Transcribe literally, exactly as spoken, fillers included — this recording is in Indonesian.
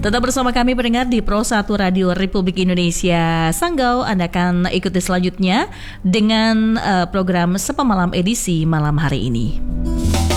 Tetap bersama kami pendengar di Pro satu Radio Republik Indonesia Sanggau. Anda akan ikuti selanjutnya dengan uh, program Sapa Malam edisi malam hari ini.